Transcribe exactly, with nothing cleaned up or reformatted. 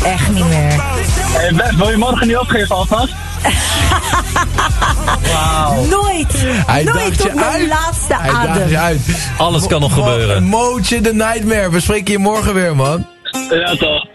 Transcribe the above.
echt niet meer. Hey, Beth, wil je morgen niet opgeven alvast? Wauw. Nooit. Hij Nooit dacht tot je mijn uit. laatste Hij adem. dacht je uit. Alles kan nog Mo- gebeuren. Mootje de Nightmare. We spreken je morgen weer, man. Ja, toch.